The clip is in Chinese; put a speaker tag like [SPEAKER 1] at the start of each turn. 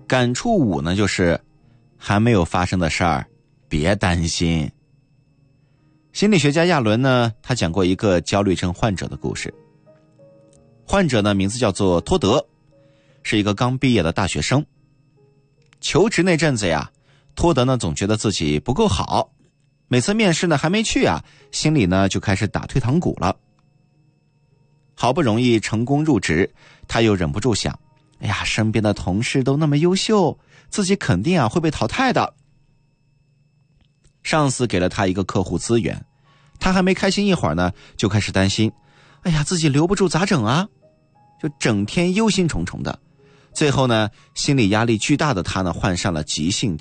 [SPEAKER 1] 感触5呢，就是还没有发生的事儿别担心。心理学家亚伦呢，他讲过一个焦虑症患者的故事。患者呢，名字叫做托德，是一个刚毕业的大学生。求职那阵子呀，托德呢总觉得自己不够好，每次面试呢还没去啊，心里呢就开始打退堂鼓了。好不容易成功入职，他又忍不住想，哎呀，身边的同事都那么优秀，自己肯定会被淘汰的。上司给了他一个客户资源，他还没开心一会儿呢，就开始担心，哎呀，自己留不住咋整啊？就整天忧心忡忡的。最后呢，心理压力巨大的他呢，患上了急性